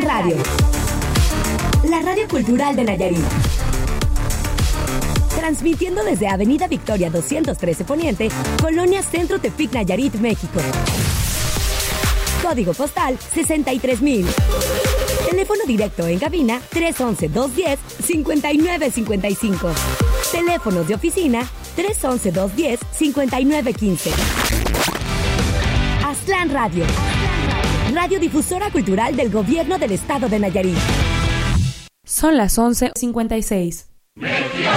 Radio, la radio cultural de Nayarit. Transmitiendo desde Avenida Victoria 213 Poniente, Colonia Centro Tepic, Nayarit, México. Código postal 63,000. Teléfono directo en cabina 311-210-5955. Teléfonos de oficina 311-210-5915. Aztlán Radio. Radiodifusora cultural del Gobierno del Estado de Nayarit. Son las 11:56.